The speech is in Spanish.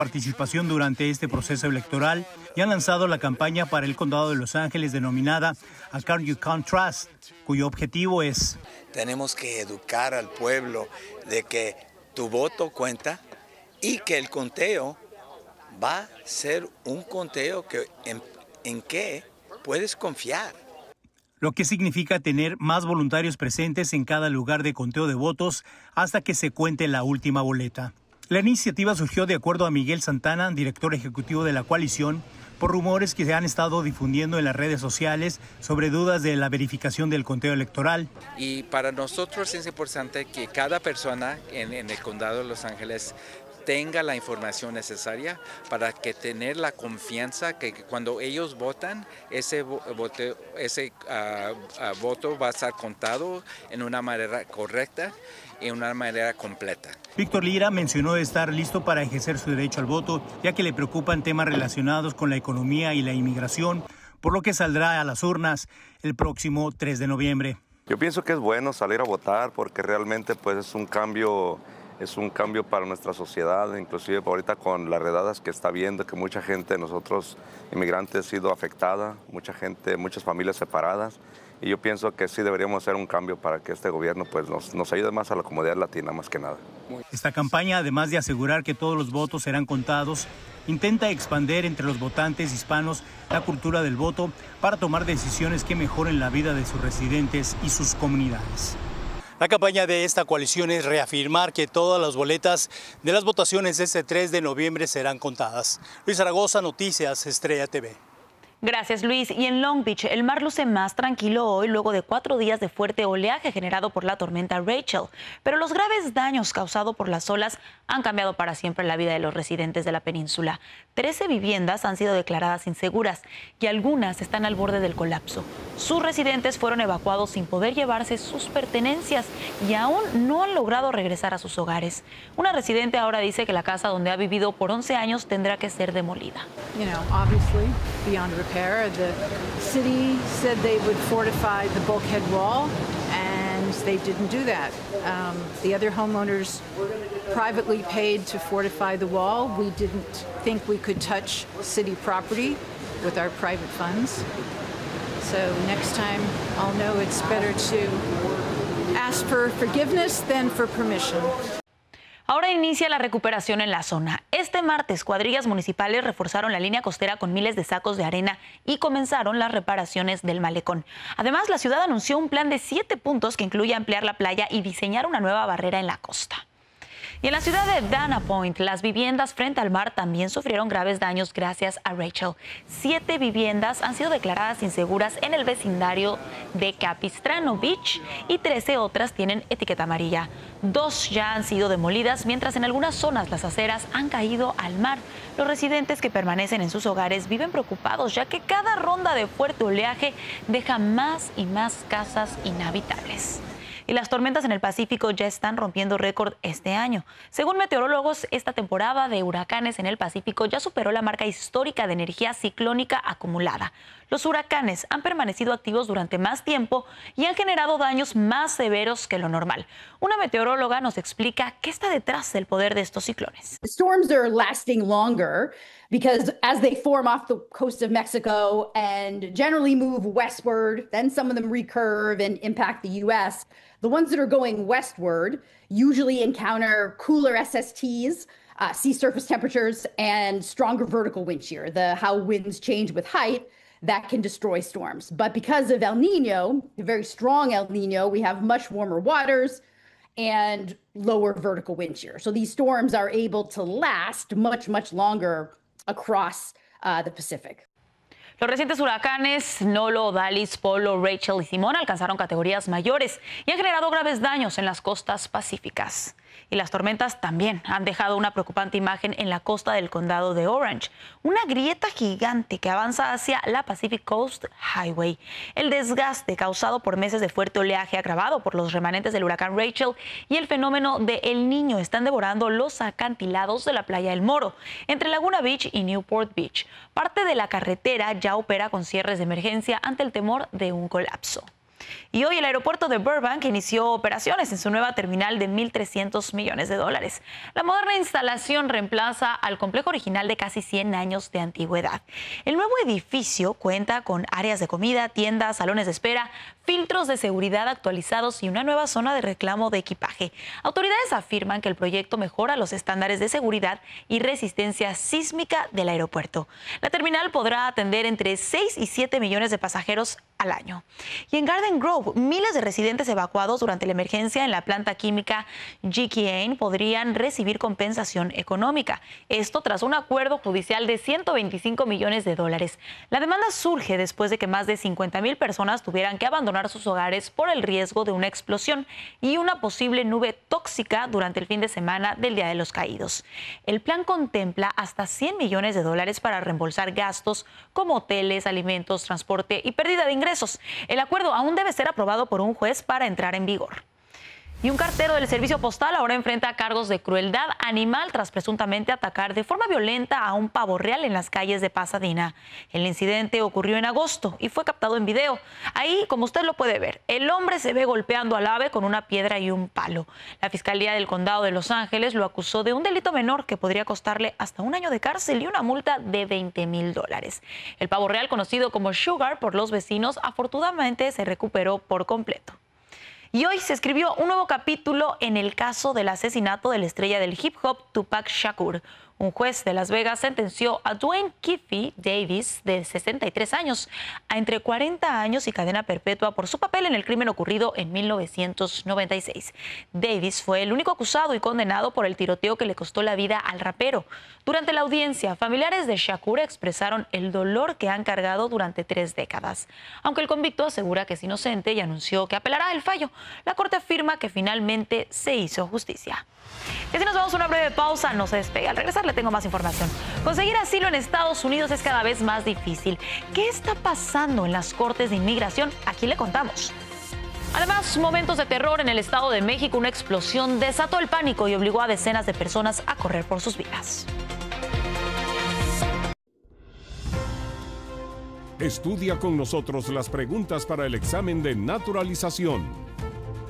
participación durante este proceso electoral y han lanzado la campaña para el condado de Los Ángeles denominada A Card You Can't Trust, cuyo objetivo es: tenemos que educar al pueblo de que tu voto cuenta y que el conteo va a ser un conteo en que puedes confiar. Lo que significa tener más voluntarios presentes en cada lugar de conteo de votos hasta que se cuente la última boleta. La iniciativa surgió, de acuerdo a Miguel Santana, director ejecutivo de la coalición, por rumores que se han estado difundiendo en las redes sociales sobre dudas de la verificación del conteo electoral. Y para nosotros es importante que cada persona en el condado de Los Ángeles tenga la información necesaria para que tener la confianza que cuando ellos votan, ese voto va a estar contado en una manera correcta y en una manera completa. Víctor Lira mencionó estar listo para ejercer su derecho al voto, ya que le preocupan temas relacionados con la economía y la inmigración, por lo que saldrá a las urnas el próximo 3 de noviembre. Yo pienso que es bueno salir a votar porque realmente pues es un cambio para nuestra sociedad, inclusive ahorita con las redadas que está viendo, que mucha gente de nosotros inmigrantes ha sido afectada, muchas familias separadas, y yo pienso que sí deberíamos hacer un cambio para que este gobierno pues nos ayude más a la comunidad latina más que nada. Esta campaña, además de asegurar que todos los votos serán contados, intenta expandir entre los votantes hispanos la cultura del voto para tomar decisiones que mejoren la vida de sus residentes y sus comunidades. La campaña de esta coalición es reafirmar que todas las boletas de las votaciones este 3 de noviembre serán contadas. Luis Zaragoza, Noticias Estrella TV. Gracias, Luis. Y en Long Beach, el mar luce más tranquilo hoy luego de 4 días de fuerte oleaje generado por la tormenta Rachel. Pero los graves daños causados por las olas han cambiado para siempre la vida de los residentes de la península. 13 viviendas han sido declaradas inseguras y algunas están al borde del colapso. Sus residentes fueron evacuados sin poder llevarse sus pertenencias y aún no han logrado regresar a sus hogares. Una residente ahora dice que la casa donde ha vivido por 11 años tendrá que ser demolida. The city said they would fortify the bulkhead wall, and they didn't do that. The other homeowners privately paid to fortify the wall. We didn't think we could touch city property with our private funds. So next time, I'll know it's better to ask for forgiveness than for permission. Ahora inicia la recuperación en la zona. Este martes, cuadrillas municipales reforzaron la línea costera con miles de sacos de arena y comenzaron las reparaciones del malecón. Además, la ciudad anunció un plan de 7 puntos que incluye ampliar la playa y diseñar una nueva barrera en la costa. Y en la ciudad de Dana Point, las viviendas frente al mar también sufrieron graves daños gracias a Rachel. 7 viviendas han sido declaradas inseguras en el vecindario de Capistrano Beach y 13 otras tienen etiqueta amarilla. 2 ya han sido demolidas, mientras en algunas zonas las aceras han caído al mar. Los residentes que permanecen en sus hogares viven preocupados, ya que cada ronda de fuerte oleaje deja más y más casas inhabitables. Y las tormentas en el Pacífico ya están rompiendo récord este año. Según meteorólogos, esta temporada de huracanes en el Pacífico ya superó la marca histórica de energía ciclónica acumulada. Los huracanes han permanecido activos durante más tiempo y han generado daños más severos que lo normal. Una meteoróloga nos explica qué está detrás del poder de estos ciclones. Storms are lasting longer because as they form off the coast of Mexico and generally move westward, then some of them recurve and impact the U.S., the ones that are going westward usually encounter cooler SSTs, sea surface temperatures, and stronger vertical wind shear, how winds change with height. That can destroy storms. But because of El Nino, a very strong El Nino, we have much warmer waters and lower vertical wind shear. So these storms are able to last much, much longer across the Pacific. Los recientes huracanes Nolo, Dalis, Polo, Rachel y Simón alcanzaron categorías mayores y han generado graves daños en las costas pacíficas. Y las tormentas también han dejado una preocupante imagen en la costa del condado de Orange, una grieta gigante que avanza hacia la Pacific Coast Highway. El desgaste causado por meses de fuerte oleaje agravado por los remanentes del huracán Rachel y el fenómeno de El Niño están devorando los acantilados de la playa El Moro, entre Laguna Beach y Newport Beach. Parte de la carretera ya opera con cierres de emergencia ante el temor de un colapso. Y hoy el aeropuerto de Burbank inició operaciones en su nueva terminal de $1.300 millones. La moderna instalación reemplaza al complejo original de casi 100 años de antigüedad. El nuevo edificio cuenta con áreas de comida, tiendas, salones de espera, filtros de seguridad actualizados y una nueva zona de reclamo de equipaje. Autoridades afirman que el proyecto mejora los estándares de seguridad y resistencia sísmica del aeropuerto. La terminal podrá atender entre 6 y 7 millones de pasajeros al año. Y en Garden Grove, miles de residentes evacuados durante la emergencia en la planta química GKN podrían recibir compensación económica. Esto tras un acuerdo judicial de $125 millones. La demanda surge después de que más de 50,000 personas tuvieran que abandonar sus hogares por el riesgo de una explosión y una posible nube tóxica durante el fin de semana del Día de los Caídos. El plan contempla hasta $100 millones para reembolsar gastos como hoteles, alimentos, transporte y pérdida de ingresos. El acuerdo aún debe ser aprobado por un juez para entrar en vigor. Y un cartero del servicio postal ahora enfrenta cargos de crueldad animal tras presuntamente atacar de forma violenta a un pavo real en las calles de Pasadena. El incidente ocurrió en agosto y fue captado en video. Ahí, como usted lo puede ver, el hombre se ve golpeando al ave con una piedra y un palo. La Fiscalía del Condado de Los Ángeles lo acusó de un delito menor que podría costarle hasta 1 año de cárcel y una multa de $20,000. El pavo real, conocido como Sugar por los vecinos, afortunadamente se recuperó por completo. Y hoy se escribió un nuevo capítulo en el caso del asesinato de la estrella del hip hop Tupac Shakur. Un juez de Las Vegas sentenció a Dwayne Keefe Davis, de 63 años, a entre 40 años y cadena perpetua por su papel en el crimen ocurrido en 1996. Davis fue el único acusado y condenado por el tiroteo que le costó la vida al rapero. Durante la audiencia, familiares de Shakur expresaron el dolor que han cargado durante 3 décadas. Aunque el convicto asegura que es inocente y anunció que apelará el fallo, la corte afirma que finalmente se hizo justicia. Y así nos vamos a una breve pausa, no se despegue. Al regresar le tengo más información. Conseguir asilo en Estados Unidos es cada vez más difícil. ¿Qué está pasando en las cortes de inmigración? Aquí le contamos. Además, momentos de terror en el Estado de México. Una explosión desató el pánico y obligó a decenas de personas a correr por sus vidas. Estudia con nosotros las preguntas para el examen de naturalización.